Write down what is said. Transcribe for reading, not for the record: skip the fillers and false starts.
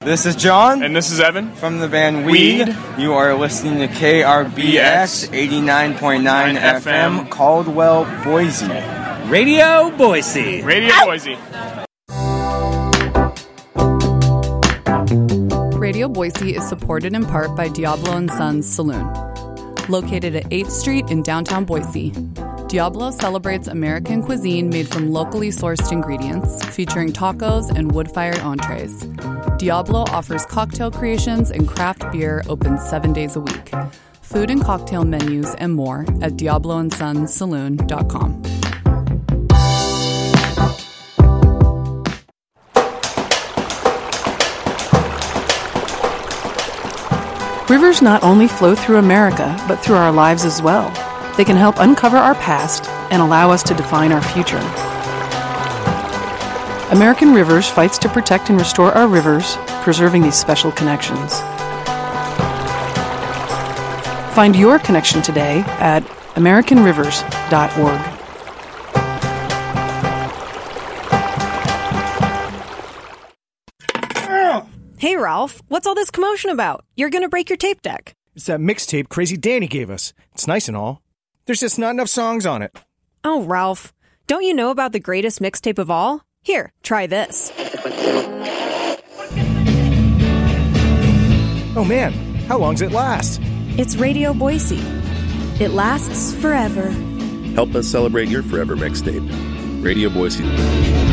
This is John. And this is Evan. From the band Weed. You are listening to KRBX 89.9 FM, Caldwell, Boise. Radio Boise. Radio Boise. Radio Boise is supported in part by Diablo & Sons Saloon. Located at 8th Street in downtown Boise, Diablo celebrates American cuisine made from locally sourced ingredients, featuring tacos and wood-fired entrees. Diablo offers cocktail creations and craft beer open 7 days a week. Food and cocktail menus and more at DiabloandSonsSaloon.com. Rivers not only flow through America, but through our lives as well. They can help uncover our past and allow us to define our future. American Rivers fights to protect and restore our rivers, preserving these special connections. Find your connection today at AmericanRivers.org. Hey, Ralph, what's all this commotion about? You're going to break your tape deck. It's that mixtape Crazy Danny gave us. It's nice and all. There's just not enough songs on it. Oh, Ralph, don't you know about the greatest mixtape of all? Here, try this. Oh man, how long's it last? It's Radio Boise. It lasts forever. Help us celebrate your forever mixtape. Radio Boise.